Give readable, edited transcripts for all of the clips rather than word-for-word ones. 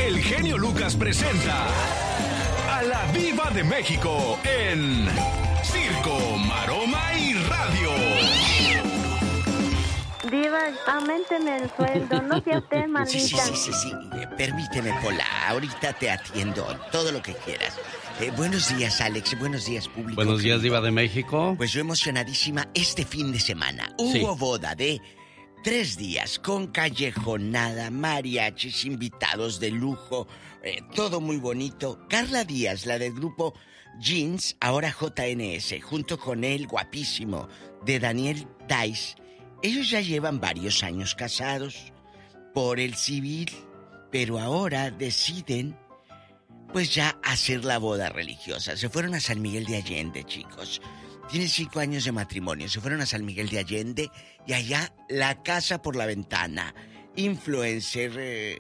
el genio Lucas presenta a la Diva de México en Circo, Maroma y Radio. Diva, auménteme el sueldo, no sea usted malita. Sí. Permíteme, Pola, ahorita te atiendo, todo lo que quieras. Buenos días, Alex, buenos días, público. Buenos días, Diva de México. Pues yo emocionadísima este fin de semana. Hubo boda de 3 días con callejonada, mariachis, invitados de lujo, todo muy bonito. Carla Díaz, la del grupo Jeans, ahora JNS, junto con él, guapísimo, de Daniel Dice. Ellos ya llevan varios años casados por el civil, pero ahora deciden, pues ya hacer la boda religiosa. Se fueron a San Miguel de Allende, chicos. Tienen 5 años de matrimonio. Se fueron a San Miguel de Allende y allá la casa por la ventana. Influencer,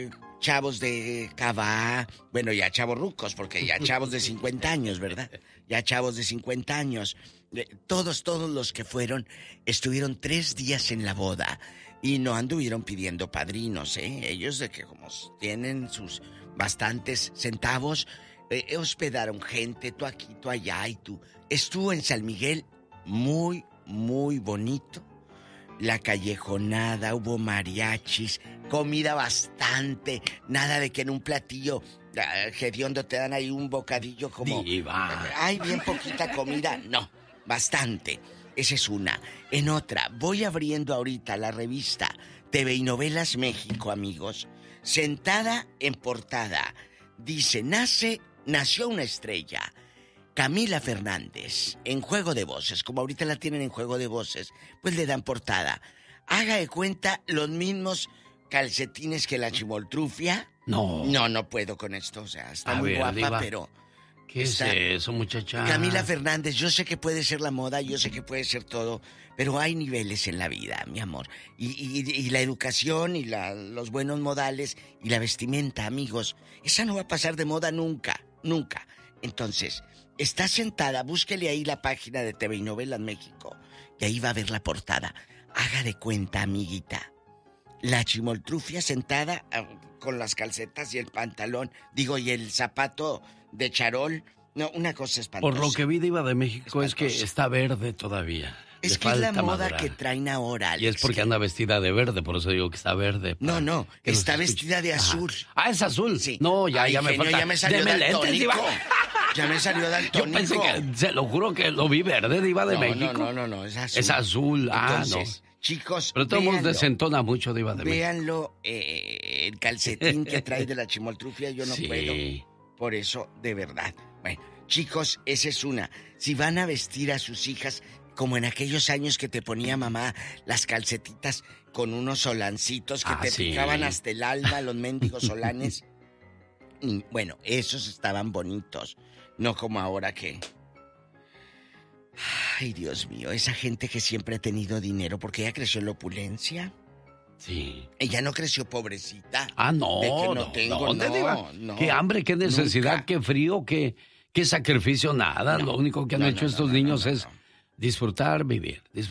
chavos de Cabá, bueno, ya chavos rucos, porque ya chavos de 50 años, ¿verdad? Ya chavos de 50 años. Todos los que fueron, estuvieron 3 días en la boda y no anduvieron pidiendo padrinos, ¿eh? Ellos de que como tienen sus bastantes centavos, hospedaron gente, tú aquí, tú allá y tú. Estuvo en San Miguel muy, muy bonito. La callejonada, hubo mariachis, comida bastante, nada de que en un platillo hediondo te dan ahí un bocadillo como... Diva. Hay bien poquita comida, no, bastante. Esa es una. En otra, voy abriendo ahorita la revista TV y Novelas México, amigos. Sentada en portada, dice, nació una estrella. Camila Fernández, en Juego de Voces, como ahorita la tienen en Juego de Voces, pues le dan portada. Haga de cuenta los mismos calcetines que la Chimoltrufia. No puedo con esto, o sea, está muy guapa, Diva, pero... ¿Qué es eso, muchacha? Camila Fernández, yo sé que puede ser la moda, yo sé que puede ser todo, pero hay niveles en la vida, mi amor. Y la educación y los buenos modales y la vestimenta, amigos, esa no va a pasar de moda nunca, nunca. Entonces, está sentada, búsquele ahí la página de TV y Novelas México, y ahí va a ver la portada. Haga de cuenta, amiguita, la Chimoltrufia sentada con las calcetas y el pantalón, y el zapato de charol. No, una cosa espantosa. Por lo que vi, Diva de México, espantosa. Es que está verde todavía. Es que es la moda madurar. Que traen ahora, Alex. Y es porque anda vestida de verde, por eso digo que está verde. No, está vestida de azul. ¿Es azul? Sí. No, ya me falta. Ya me salió daltónico. Ya me salió daltónico. Yo pensé que, se lo juro que lo vi verde, Diva de México. No, es azul. Es azul, entonces, chicos, pero todo el mundo desentona mucho, Diva de México. Véanlo, el calcetín que trae de la Chimoltrufia, yo no puedo. Por eso, de verdad. Bueno, chicos, esa es una. Si van a vestir a sus hijas, como en aquellos años que te ponía mamá las calcetitas con unos solancitos que te picaban hasta el alma, los mendigos solanes. Bueno, esos estaban bonitos. No como ahora que... Ay, Dios mío, esa gente que siempre ha tenido dinero, porque ella creció en la opulencia. Sí. Ella no creció pobrecita. No. De que no tengo, no. Qué hambre, qué necesidad, nunca. Qué frío, qué sacrificio, nada. Lo único que han hecho estos niños es disfrutar, vivir. Pues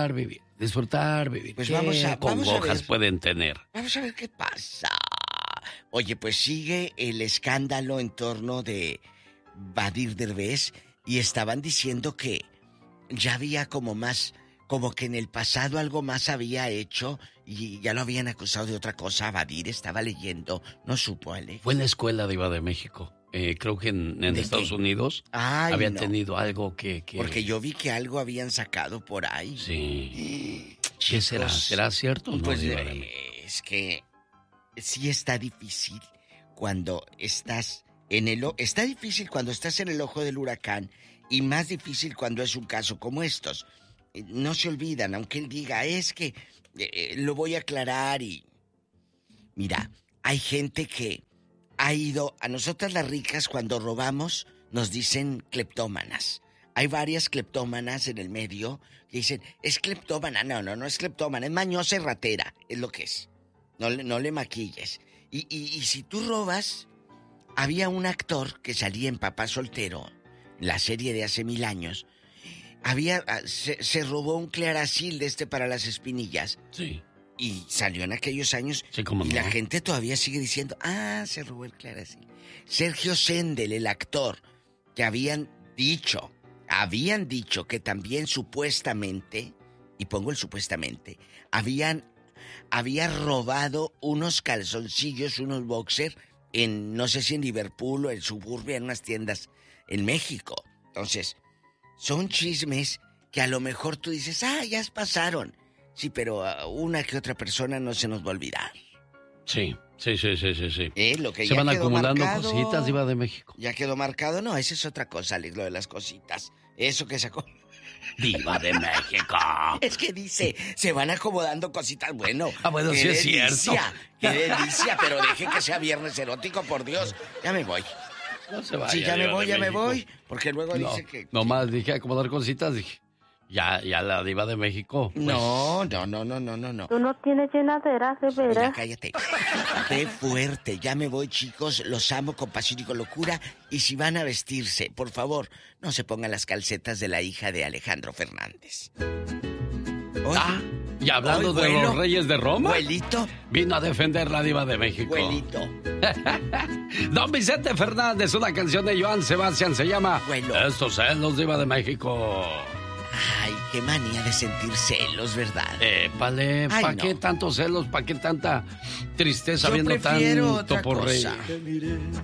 vamos a congojas ver. Pueden tener. Vamos a ver qué pasa. Oye, pues sigue el escándalo en torno de Badir Derbez y estaban diciendo que ya había como que en el pasado algo más había hecho y ya lo habían acusado de otra cosa. Badir estaba leyendo, no supo, Alex. Fue en la escuela de Diva de México. Creo que en Estados Unidos habían tenido algo que... Porque yo vi que algo habían sacado por ahí. Sí. ¿Qué será? ¿Será cierto o no, pues Diva de México? Es que sí está difícil cuando estás está difícil cuando estás en el ojo del huracán y más difícil cuando es un caso como estos. No se olvidan, aunque él diga, es que lo voy a aclarar y... Mira, hay gente que ha ido... A nosotras las ricas cuando robamos nos dicen cleptómanas. Hay varias cleptómanas en el medio que dicen, es cleptómana. No es cleptómana, es mañosa y ratera, es lo que es. No le maquilles. Y si tú robas... Había un actor que salía en Papá Soltero, la serie de hace 1000 años. Se robó un Clearasil para las espinillas. Sí. Y salió en aquellos años. Sí, cómo y no. la gente todavía sigue diciendo, se robó el Claracil. Sergio Sendel, el actor, que habían dicho que también supuestamente, y pongo el supuestamente, había robado unos calzoncillos, unos boxer, no sé si en Liverpool o en Suburbia, en unas tiendas en México. Entonces, son chismes que a lo mejor tú dices, ya pasaron. Sí, pero a una que otra persona no se nos va a olvidar. Sí. Lo que se ya van quedó acumulando marcado, cositas, Diva de México. Ya quedó marcado, no, esa es otra cosa, Alex, lo de las cositas. Eso que sacó. Diva de México. Es que dice, se van acomodando cositas, bueno. Bueno, sí es cierto. Qué delicia, pero deje que sea viernes erótico, por Dios. Ya me voy. No se vaya. Sí, ya me voy, porque luego dice que... Nomás dije acomodar cositas, dije, ya la Diva de México. Pues... No. Tú no tienes llenadera, de veras. Ya cállate. Qué fuerte. Ya me voy, chicos. Los amo con pasión y con locura. Y si van a vestirse, por favor, no se pongan las calcetas de la hija de Alejandro Fernández. Hoy, y hablando de los Reyes de Roma, abuelito, vino a defender la Diva de México. Abuelito. Don Vicente Fernández, una canción de Joan Sebastián, se llama Estos celos, Diva de México. Ay, qué manía de sentir celos, ¿verdad? Épale, ¿para qué tantos celos? ¿Para qué tanta tristeza Yo viendo prefiero tanto otra por rey? cosa. Te miré